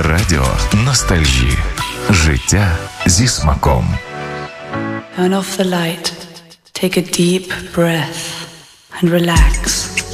Радіо ностальжі. Життя зі смаком. Turn off the light. Take a deep breath and relax.